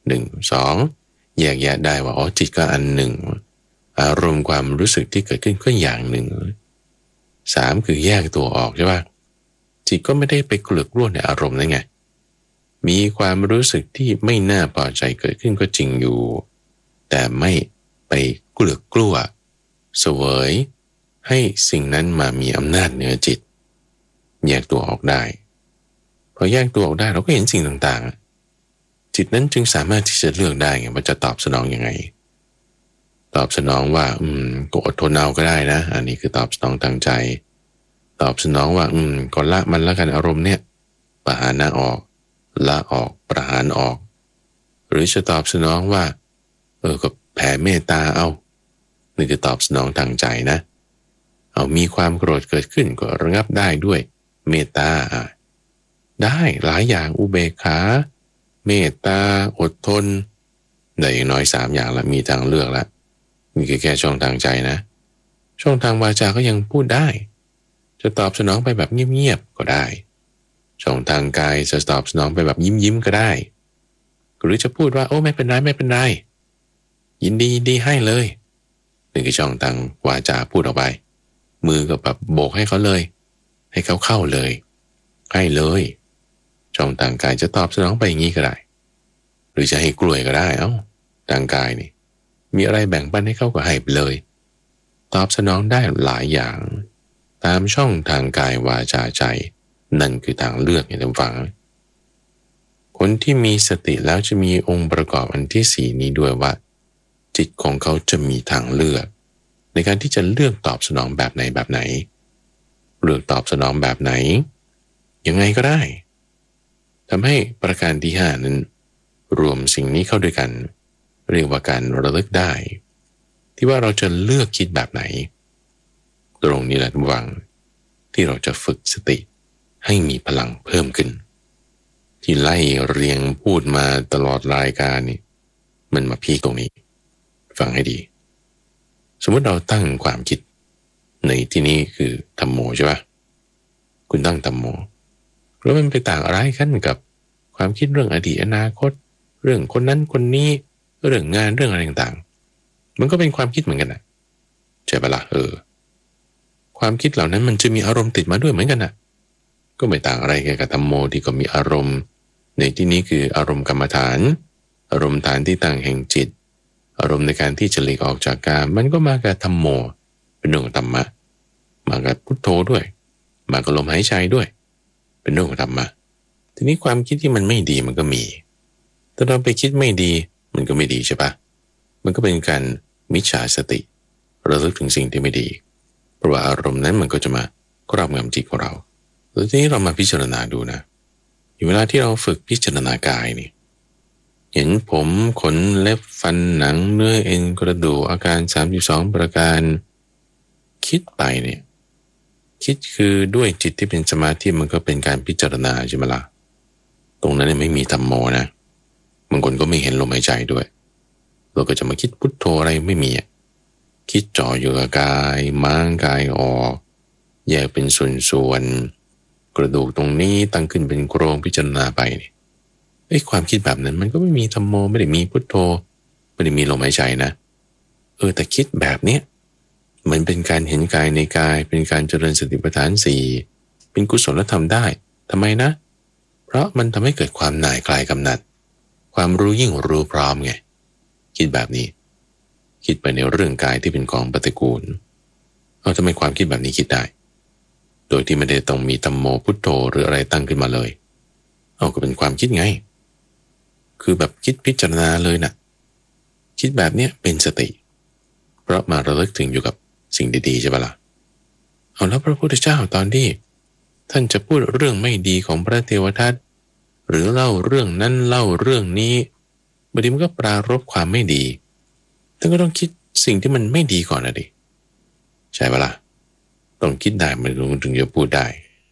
1 2แยกแยะได้ว่าอ๋อจิตก็อันหนึ่งอารมณ์ความรู้สึกที่เกิดขึ้นก็อย่างหนึ่ง3คือแยกตัวออกใช่ป่ะจิตก็ไม่ได้ไปกลือกกลัวในอารมณ์นั่นไงมีความรู้สึกที่ไม่น่าพอใจเกิดขึ้นก็จริงอยู่แต่ไม่ไปกลือกกลัวเสวยให้สิ่งนั้นมามีอำนาจเหนือจิตแยกตัวออกได้พอแยกตัวออกได้เราก็เห็นสิ่งต่างๆจิตนั้นจึงสามารถที่จะเลือกได้ไงว่าจะตอบสนองยังไงตอบสนองว่าก็อดทนเอาก็ได้นะอันนี้คือตอบสนองทางใจตอบสนองว่าก็ละมันละกันอารมณ์เนี่ยประหารออกละออกประหารออกหรือจะตอบสนองว่าก็แผ่เมตตาเอานี่คือตอบสนองทางใจนะเอามีความโกรธเกิดขึ้นก็ระงับได้ด้วยเมตตาได้หลายอย่างอุเบกขาเมตตาอดทนได้อย่างน้อย3อย่างละมีทางเลือกละนี่คือแค่ช่องทางใจนะช่องทางวาจาก็ยังพูดได้จะตอบสนองไปแบบเงียบๆก็ได้ช่องทางกายจะตอบสนองไปแบบยิ้มก็ได้หรือจะพูดว่าโอ้ไม่เป็นไรยินดีให้เลยนี่คือช่องทางวาจาพูดออกไปมือก็แบบโบกให้เขาเลยให้เขาเข้าเลยให้เลยช่องทางกายจะตอบสนองไปอย่างนี้ก็ได้หรือจะให้กล้วยก็ได้ทางกายนี่มีอะไรแบ่งปันให้เขาก็ให้ไปเลยตอบสนองได้หลายอย่างตามช่องทางกายวาจาใจนั่นคือทางเลือกให้ท่านฟังคนที่มีสติแล้วจะมีองค์ประกอบอันที่สี่นี้ด้วยว่าจิตของเขาจะมีทางเลือกในการที่จะเลือกตอบสนองแบบไหนเลือกตอบสนองแบบไหนยังไงก็ได้ทำให้ประการที่ห้านั้นรวมสิ่งนี้เข้าด้วยกันเรียกว่าการระลึกได้ที่ว่าเราจะเลือกคิดแบบไหนตรงนี้แหละทุกวังที่เราจะฝึกสติให้มีพลังเพิ่มขึ้นที่ไล่เรียงพูดมาตลอดรายการนี่มันมาพีคตรงนี้ฟังให้ดีสมมติเราตั้งความคิดในที่นี้คือธัมโมใช่ปะคุณตั้งธัมโมแล้วมันไปต่างอะไรกันกับความคิดเรื่องอดีตอนาคตเรื่องคนนั้นคนนี้เรื่องงานเรื่องอะไรต่างๆมันก็เป็นความคิดเหมือนกันนะใช่ปะล่ะความคิดเหล่านั้นมันจะมีอารมณ์ติดมาด้วยเหมือนกันนะก็ไม่ต่างอะไรกับธัมโมที่ก็มีอารมณ์ในที่นี้คืออารมณ์กรรมฐานอารมณ์ฐานที่ตั้งแห่งจิตอารมณ์ในการที่จะหลีกออกจากกามมันก็มากับธัมโมเป็นเรื่องของธรรมะมากับพุทโธด้วยมากับลมหายใจด้วยเป็นเรื่องของธรรมะทีนี้ความคิดที่มันไม่ดีมันก็มีถ้าเราไปคิดไม่ดีมันก็ไม่ดีใช่ปะมันก็เป็นการมิจฉาสติระลึกถึงสิ่งที่ไม่ดีเพราะว่าอารมณ์นั้นมันก็จะมาครอบงำจิตของเราแล้วทีนี้เรามาพิจารณาดูนะเวลาที่เราฝึกพิจารณากายนี่เห็นผมขนเล็บฟันหนังเนื้อเอ็นกระดูกอาการ32ประการคิดไปเนี่ยคิดคือด้วยจิตที่เป็นสมาธิมันก็เป็นการพิจารณาใช่ไหมล่ะตรงนั้นไม่มีธัมโมนะบางคนก็ไม่เห็นลมหายใจด้วยเราก็จะมาคิดพุทโธอะไรไม่มีคิดจ่ออยู่กับกายม้างกายออกแยกเป็นส่วนๆกระดูกตรงนี้ตั้งขึ้นเป็นโครงพิจารณาไปนี่ความคิดแบบนั้นมันก็ไม่มีธัมโมไม่ได้มีพุทโธไม่ได้มีลมหายใจนะแต่คิดแบบเนี้ยมันเป็นการเห็นกายในกายเป็นการเจริญสติปัฏฐานสี่เป็นกุศลธรรมได้ทำไมนะเพราะมันทำให้เกิดความหน่ายคลายกำหนัดความรู้ยิ่งรู้พร้อมไงคิดแบบนี้คิดไปในเรื่องกายที่เป็นของปฏิกูลทำไมความคิดแบบนี้คิดได้โดยที่ไม่ได้ต้องมีธัมโมพุทโธหรืออะไรตั้งขึ้นมาเลยก็เป็นความคิดไงคือแบบคิดพิจารณาเลยนะคิดแบบเนี้ยเป็นสติเพราะมาระลึกถึงอยู่กับสิ่งดีๆใช่ปะล่ะแล้วพระพุทธเจ้าตอนที่ท่านจะพูดเรื่องไม่ดีของพระเทวทัตหรือเล่าเรื่องนั้นเล่าเรื่องนี้บางทีมันก็ปรารภความไม่ดีท่านก็ต้องคิดสิ่งที่มันไม่ดีก่อนนะดิใช่ปะล่ะต้องคิดได้มันถึงจะพูดได้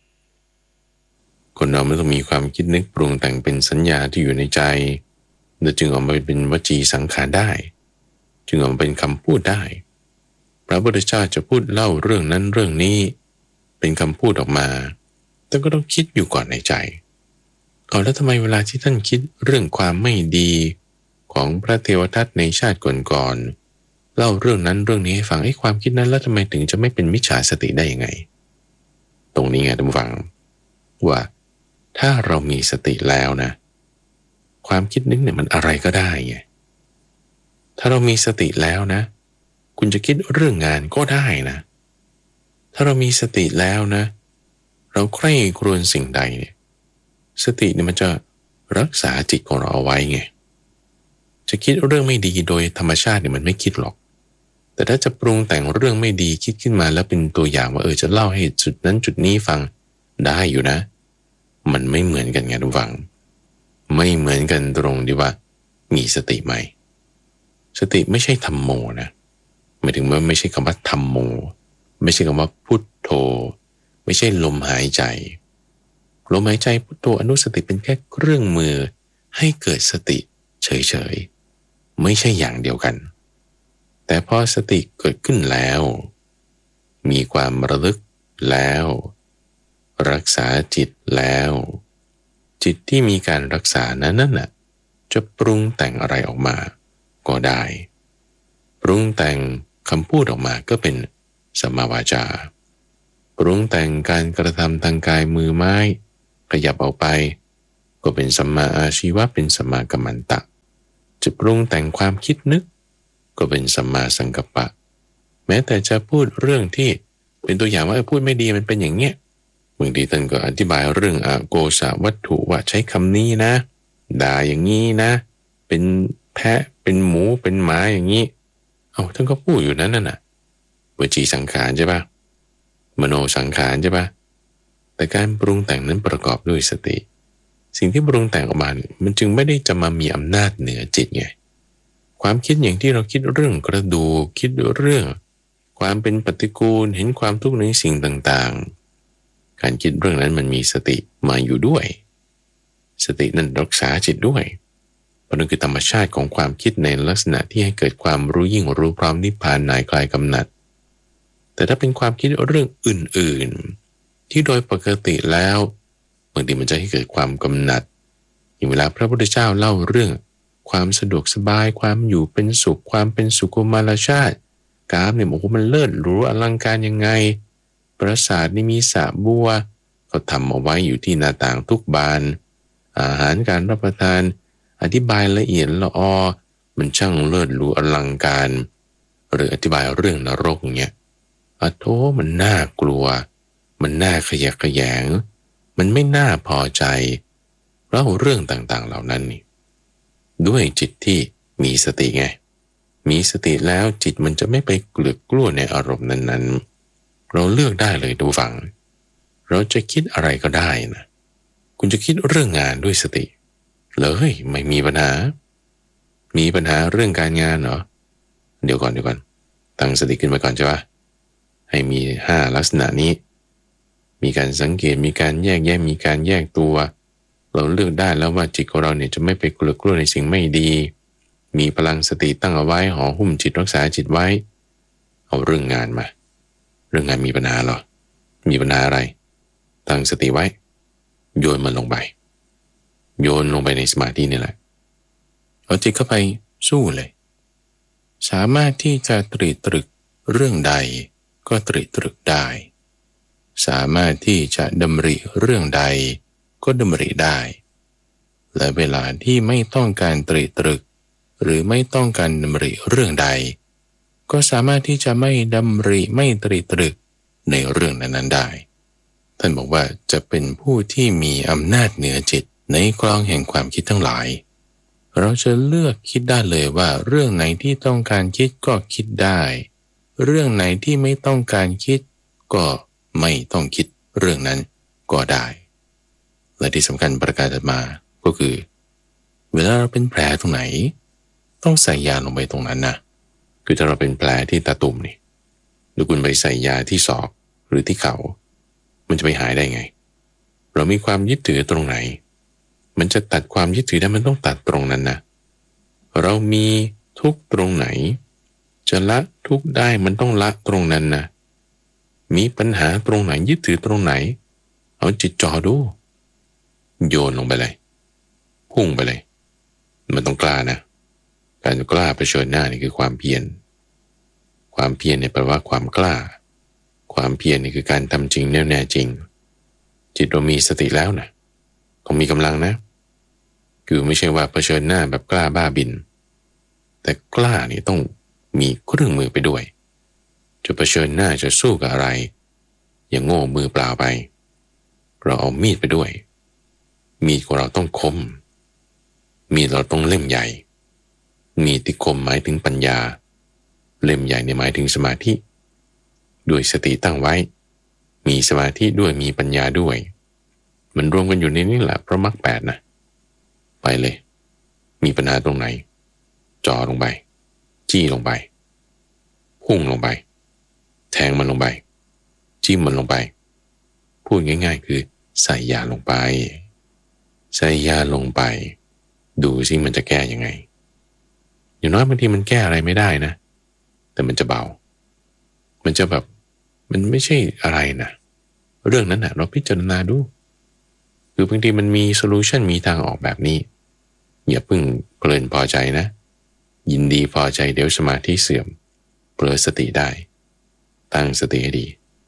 คนเราไม่ต้องมีความคิดนึกปรุงแต่งเป็นสัญญาที่อยู่ในใจจึงออกมาเป็นวจีสังขารได้จึงออกมาเป็นคำพูดได้พระพุทธเจ้าจะพูดเล่าเรื่องนั้นเรื่องนี้เป็นคำพูดออกมาท่านก็ต้องคิดอยู่ก่อนในใจแล้วทำไมเวลาที่ท่านคิดเรื่องความไม่ดีของพระเทวทัตในชาติก่อนๆเล่าเรื่องนั้นเรื่องนี้ให้ฟังความคิดนั้นแล้วทำไมถึงจะไม่เป็นมิจฉาสติได้ยังไงตรงนี้ไงท่านผู้ฟังว่าถ้าเรามีสติแล้วนะความคิดนึกเนี่ยมันอะไรก็ได้ไงถ้าเรามีสติแล้วนะคุณจะคิดเรื่องงานก็ได้นะถ้าเรามีสติแล้วนะเราใคร่ครวญสิ่งใดเนี่ยสติเนี่ยมันจะรักษาจิตของเราเอาไว้ไงจะคิดเรื่องไม่ดีโดยธรรมชาติเนี่ยมันไม่คิดหรอกแต่ถ้าจะปรุงแต่งเรื่องไม่ดีคิดขึ้นมาแล้วเป็นตัวอย่างว่าจะเล่าให้จุดนั้นจุดนี้ฟังได้อยู่นะมันไม่เหมือนกันไงทุกฝังไม่เหมือนกันตรงที่ว่ามีสติไหมสติไม่ใช่ธัมโมนะหมายถึงว่าไม่ใช่คำว่าธัมโมไม่ใช่คำว่าพุทโธไม่ใช่ลมหายใจลมหายใจพุทโธอนุสติเป็นแค่เครื่องมือให้เกิดสติเฉยๆไม่ใช่อย่างเดียวกันแต่พอสติเกิดขึ้นแล้วมีความระลึกแล้วรักษาจิตแล้วจิตที่มีการรักษานั้นน่ะจะปรุงแต่งอะไรออกมาก็ได้ปรุงแต่งคำพูดออกมาก็เป็นสัมมาวาจาปรุงแต่งการกระทำทางกายมือไม้ขยับออกไปก็เป็นสัมมาอาชีวะเป็นสัมมากัมมันตะจะปรุงแต่งความคิดนึกก็เป็นสัมมาสังกัปปะแม้แต่จะพูดเรื่องที่เป็นตัวอย่างว่าพูดไม่ดีมันเป็นอย่างเงี้ยบางทีท่านก็อธิบายเรื่องอโกษาวัตถุว่าใช้คำนี้นะด่าอย่างนี้นะเป็นแพะเป็นหมูเป็นหมาอย่างนี้ท่านก็พูดอยู่นั้นน่ะวจีสังขารใช่ปะมโนสังขารใช่ปะแต่การปรุงแต่งนั้นประกอบด้วยสติสิ่งที่ปรุงแต่งออกมามันจึงไม่ได้จะมามีอำนาจเหนือจิตไงความคิดอย่างที่เราคิดเรื่องกระดูกคิดเรื่องความเป็นปฏิกูลเห็นความทุกข์ในสิ่งต่างๆการคิดเรื่องนั้นมันมีสติมาอยู่ด้วยสตินั้นรักษาจิตด้วยเพราะนั่นคือธรรมชาติของความคิดในลักษณะที่ให้เกิดความรู้ยิ่งรู้พร้อมนิพพานหน่ายคลายกำหนัดแต่ถ้าเป็นความคิดเรื่องอื่นๆที่โดยปกติแล้วบางทีมันจะให้เกิดความกำหนัดอย่างเวลาพระพุทธเจ้าเล่าเรื่องความสะดวกสบายความอยู่เป็นสุขความเป็นสุขุมารชาติกราฟเนี่ยโอ้โหมันเลิศหรูอลังการยังไงปราสาทนี่มีสระบัวเขาทำเอาไว้อยู่ที่หน้าต่างทุกบานอาหารการรับประทานอธิบายละเอียดละออมันช่างเลิศหรูอลังการหรืออธิบายเรื่องนรกเนี่ยโธ่มันน่ากลัวมันน่าขยะแขยงมันไม่น่าพอใจเพราะเรื่องต่างๆเหล่านั้นนี่ด้วยจิตที่มีสติไงมีสติแล้วจิตมันจะไม่ไปเกลือกกลัวในอารมณ์นั้นๆเราเลือกได้เลยดูฟังเราจะคิดอะไรก็ได้นะคุณจะคิดเรื่องงานด้วยสติเลยไม่มีปัญหามีปัญหาเรื่องการงานเหรอเดี๋ยวก่อนตั้งสติขึ้นมาก่อนใช่ปะให้มี5ลักษณะนี้มีการสังเกตมีการแยกแยะมีการแยกตัวเราเลือกได้แล้วว่าจิตของเราเนี่ยจะไม่ไปกลัวในสิ่งไม่ดีมีพลังสติตั้งเอาไว้ห่อหุ้มจิตรักษาจิตไว้เอาเรื่องงานมาเรื่องงานมีปัญหาหรอมีปัญหาอะไรตั้งสติไว้โยนมันลงไปโยนลงไปในสมาธินี่แหละเอาจิตเข้าไปสู้เลยสามารถที่จะตรีตรึกเรื่องใดก็ตรีตรึกได้สามารถที่จะดำริเรื่องใดก็ดำริได้และเวลาที่ไม่ต้องการตรีตรึกหรือไม่ต้องการดำริเรื่องใดก็สามารถที่จะไม่ดำริไม่ตรีตรึกในเรื่องนั้นๆได้ท่านบอกว่าจะเป็นผู้ที่มีอำนาจเหนือจิตในกลองแห่งความคิดทั้งหลายเราจะเลือกคิดได้เลยว่าเรื่องไหนที่ต้องการคิดก็คิดได้เรื่องไหนที่ไม่ต้องการคิดก็ไม่ต้องคิดเรื่องนั้นก็ได้และที่สำคัญประการถัดมาก็คือเวลาเราเป็นแผลตรงไหนต้องใส่ยาลงไปตรงนั้นนะคือถ้าเราเป็นแผลที่ตาตุ่มนี่หรือคุณไปใส่ยาที่ศอกหรือที่เข่ามันจะไปหายได้ไงเรามีความยึดถือตรงไหนมันจะตัดความยึดถือได้มันต้องตัดตรงนั้นนะเรามีทุกตรงไหนจะละทุกได้มันต้องละตรงนั้นนะมีปัญหาตรงไหนยึดถือตรงไหนเอาจิตจ่อดูโยนลงไปเลยพุ่งไปเลยมันต้องกล้านะการกล้าเผชิญหน้านี่คือความเพียรความเพียรเนี่ยแปลว่าความกล้าความเพียรนี่คือการทำจริงแน่แน่จริงจิตเรามีสติแล้วนะต้องมีกำลังนะคือไม่ใช่ว่าเผชิญหน้าแบบกล้าบ้าบินแต่กล้านี่ต้องมีเครื่องมือไปด้วยจะเผชิญหน้าจะสู้กับอะไรอย่างโง่มือเปล่าไปเราเอามีดไปด้วยมีดของเราต้องคมมีดเราต้องเล่มใหญ่มีดที่คมหมายถึงปัญญาเล่มใหญ่เนี่ยหมายถึงสมาธิด้วยสติตั้งไว้มีสมาธิด้วยมีปัญญาด้วยมันรวมกันอยู่ในนี้แหละเพราะมรรค8นะไปเลยมีปัญหาตรงไหนจ่อลงไปจี้ลงไปพุ่งลงไปแทงมันลงไปจิ้มมันลงไปพูดง่ายๆคือใส่ยาลงไปใส่ยาลงไปดูสิมันจะแก้ยังไงอย่างน้อยบางทีมันแก้อะไรไม่ได้นะแต่มันจะเบามันจะแบบมันไม่ใช่อะไรนะเรื่องนั้นนะเราพิจารณาดูคือบางทีมันมีโซลูชันมีทางออกแบบนี้อย่าเพิ่งเพลินพอใจนะยินดีพอใจเดี๋ยวสมาธิเสื่อมเผลอสติได้ตั้งสติให้ดี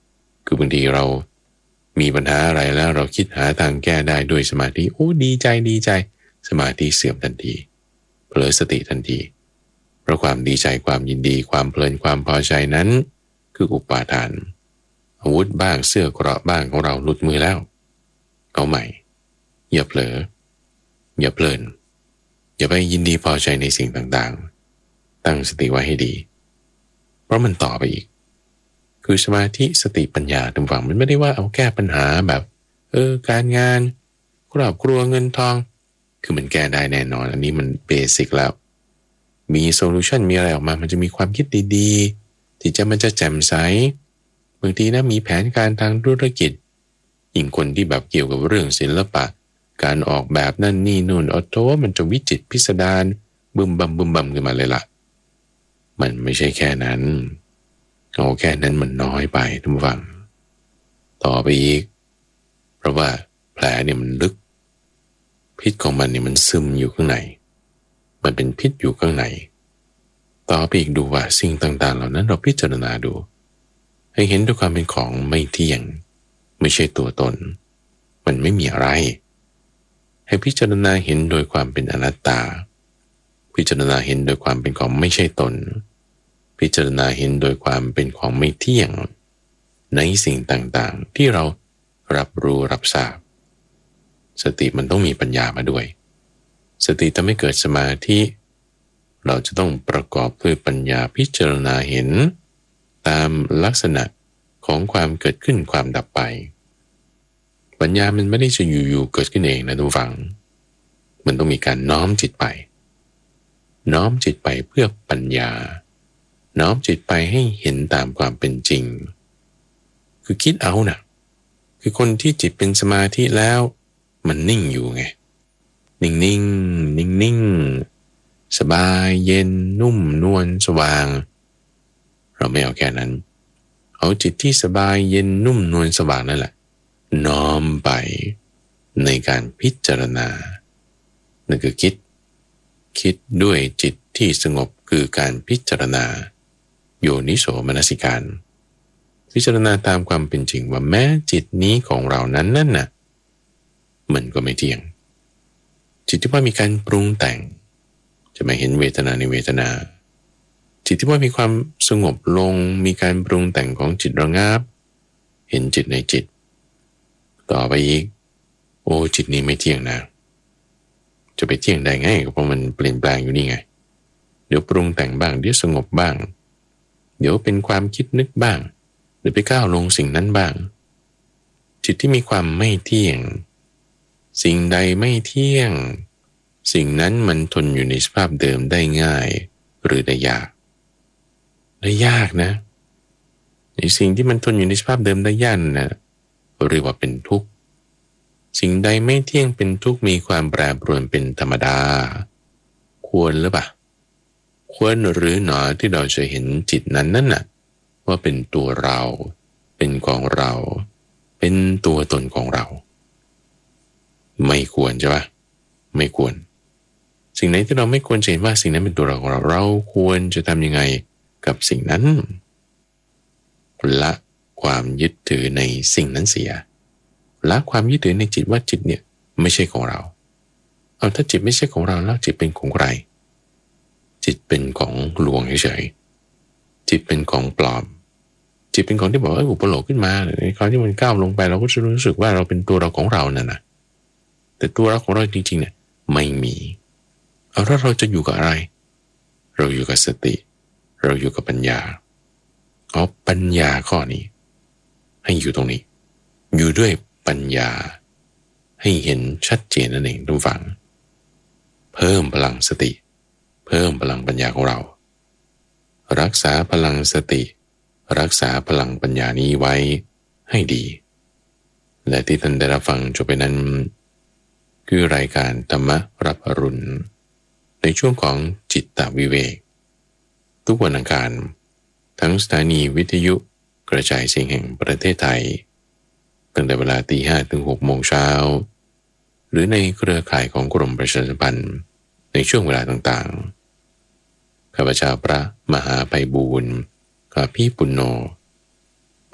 คือบางทีเรามีปัญหาอะไรแล้วเราคิดหาทางแก้ได้ด้วยสมาธิโอ้ดีใจสมาธิเสื่อมทันทีเผลอสติทันทีเพราะความดีใจความยินดีความเพลินความพอใจนั้นคืออุปาทานอาวุธบ้างเสื้อเกราะบ้างของเราหลุดมือแล้วเอาใหม่อย่าเผลออย่าเพลินอย่าไปยินดีพอใจในสิ่งต่างๆตั้งสติไว้ให้ดีเพราะมันต่อไปอีกคือสมาธิสติปัญญาทุกฝั่งมันไม่ได้ว่าเอาแก้ปัญหาแบบการงานครอบครัวเงินทองคือมันแก้ได้แน่นอนอันนี้มันเบสิกแล้วมีโซลูชันมีอะไรออกมามันจะมีความคิดดีๆที่มันจะแจ่มใสบางทีนะมีแผนการทางธุรกิจยิ่งคนที่แบบเกี่ยวกับเรื่องศิลปะการออกแบบนั่นนี่นู่นโต้มันจะวิจิตรพิสดารบึมบัมขึ้นมาเลยล่ะมันไม่ใช่แค่นั้นเอาแค่นั้นมันน้อยไปทุกฝั่งต่อไปอีกเพราะว่าแผลเนี่ยมันลึกพิษของมันเนี่ยมันซึมอยู่ข้างในมันเป็นพิษอยู่ข้างในต่อไปอีกดูว่าสิ่งต่างๆเหล่านั้นเราพิจารณาดูให้เห็นด้วยความเป็นของไม่เที่ยงไม่ใช่ตัวตนมันไม่มีอะไรให้พิจารณาเห็นโดยความเป็นอนัตตาพิจารณาเห็นโดยความเป็นของไม่ใช่ตนพิจารณาเห็นโดยความเป็นของไม่เที่ยงในสิ่งต่างๆที่เรารับรู้รับทราบสติมันต้องมีปัญญามาด้วยสติทำให้เกิดสมาธิเราจะต้องประกอบด้วยปัญญาพิจารณาเห็นตามลักษณะของความเกิดขึ้นความดับไปปัญญามันไม่ได้จะอยู่ๆเกิดขึ้นเองนะทุกฝังมันต้องมีการน้อมจิตไปน้อมจิตไปเพื่อปัญญาน้อมจิตไปให้เห็นตามความเป็นจริงคือคิดเอานะคือคนที่จิตเป็นสมาธิแล้วมันนิ่งอยู่ไงนิ่งสบายเย็นนุ่มนวลสว่างเราไม่เอาแค่นั้นเอาจิตที่สบายเย็นนุ่มนวลสว่างนั่นแหละน้อมไปในการพิจารณานั่นคือคิดด้วยจิตที่สงบคือการพิจารณาโยนิโสมนสิการพิจารณาตามความเป็นจริงว่าแม้จิตนี้ของเรานั้นนั่นน่ะมันก็ไม่เที่ยงจิตที่ว่ามีการปรุงแต่งจะมาเห็นเวทนาในเวทนาจิตที่ว่ามีความสงบลงมีการปรุงแต่งของจิตระงับเห็นจิตในจิตต่อไปอีกโอ้จิตนี้ไม่เที่ยงนะจะไปเที่ยงได้ไงก็เพราะมันเปลี่ยนแปลงอยู่นี่ไงเดี๋ยวปรุงแต่งบ้างเดี๋ยวสงบบ้างเดี๋ยวเป็นความคิดนึกบ้างเดี๋ยวไปก้าวลงสิ่งนั้นบ้างจิตที่มีความไม่เที่ยงสิ่งใดไม่เที่ยงสิ่งนั้นมันทนอยู่ในสภาพเดิมได้ง่ายหรือได้ยากนะในสิ่งที่มันทนอยู่ในสภาพเดิมได้ยากนะเรียกว่าเป็นทุกข์สิ่งใดไม่เที่ยงเป็นทุกข์มีความแปรปรวนเป็นธรรมดาควรหรือเปล่าควรหรือหนอที่เราจะเห็นจิตนั้นนั่นน่ะว่าเป็นตัวเราเป็นของเราเป็นตัวตนของเราไม่ควรใช่ปะไม่ควรสิ่งไหนที่เราไม่ควรจะเห็นว่าสิ่งนั้นเป็นตัวเราของเราเราควรจะทำยังไงกับสิ่งนั้นละความยึดถือในสิ่งนั้นเสียละความยึดถือในจิตว่าจิตเนี่ยไม่ใช่ของเราเอาถ้าจิตไม่ใช่ของเราแล้วจิตเป็นของใครจิตเป็นของลวงเฉยๆจิตเป็นของปลอมจิตเป็นของที่บอกอุปโลกขึ้นมาในคราวที่มันก้าวลงไปเราก็จะรู้สึกว่าเราเป็นตัวเราของเรานั่นนะแต่ตัวเราของเราจริงๆเนี่ยไม่มีเอาถ้าเราจะอยู่กับอะไรเราอยู่กับสติเราอยู่กับปัญญาเอาปัญญาข้อนี้ให้อยู่ตรงนี้อยู่ด้วยปัญญาให้เห็นชัดเจนนั่นเองทุกฝั่งเพิ่มพลังสติเพิ่มพลังปัญญาของเรารักษาพลังสติรักษาพลังปัญญานี้ไว้ให้ดีและที่ท่านได้รับฟังจบไปนั้นคือรายการธรรมรับอรุณในช่วงของจิตตวิเวกทุกวันอังคารทั้งสถานีวิทยุกระจายเสียงแห่งประเทศไทยตั้งแต่เวลา 5:00 ถึง 6:00 น.หรือในเครือข่ายของกรมประชาสัมพันธ์ในช่วงเวลาต่างๆข้าพเจ้าพระมหาไพบูลย์ข้าพี่ปุณโญ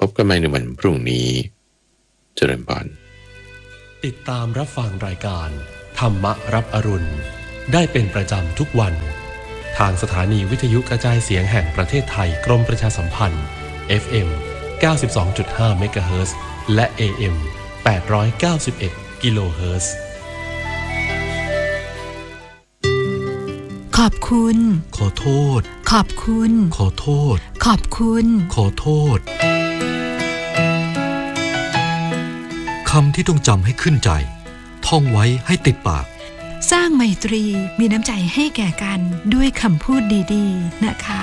พบกันใหม่ในวันพรุ่งนี้เจริญพรติดตามรับฟังรายการธรรมรับอรุณได้เป็นประจำทุกวันทางสถานีวิทยุกระจายเสียงแห่งประเทศไทยกรมประชาสัมพันธ์ FM 92.5 เมกะเฮิรตซ์และ AM 891 กิโลเฮิรตซ์ขอบคุณขอโทษขอบคุณขอโทษขอบคุณขอโทษคำที่ต้องจำให้ขึ้นใจท่องไว้ให้ติดปากสร้างไมตรีมีน้ำใจให้แก่กันด้วยคำพูดดีๆนะคะ